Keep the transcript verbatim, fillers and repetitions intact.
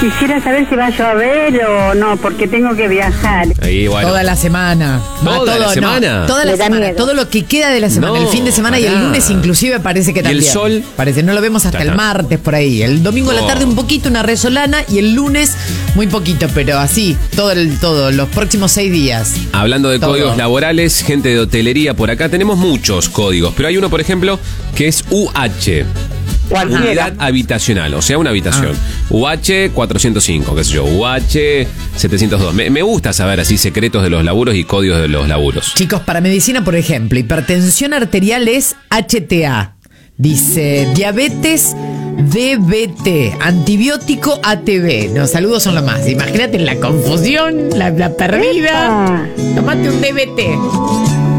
quisiera saber si va a llover o no, porque tengo que viajar. Ahí, bueno. Toda la semana. ¿Toda Ah, todo, la semana? No, toda la Me da semana. miedo. Todo lo que queda de la semana. No, el fin de semana y el pará. lunes inclusive parece que ¿Y el también. sol? Parece, no lo vemos hasta Ta, el ta. martes por ahí. El domingo a la No. tarde un poquito, una resolana, y el lunes muy poquito, pero así, todo el todo, los próximos seis días. Hablando de Todo. códigos laborales, gente de hotelería por acá, tenemos muchos códigos, pero hay uno, por ejemplo, que es U H. Cualquiera. Unidad habitacional, o sea, una habitación. U H cuatrocientos cinco, qué sé yo, U H setecientos dos. Me, me gusta saber así secretos de los laburos y códigos de los laburos. Chicos, para medicina, por ejemplo, hipertensión arterial es H T A. Dice diabetes D B T, antibiótico A T B. Los saludos son lo más. Imagínate la confusión, la, la perdida. Epa. Tomate un D B T.